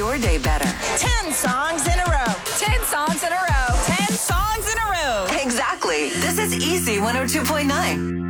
your day better. 10 songs in a row. 10 songs in a row. 10 songs in a row. Exactly. This is Easy 102.9.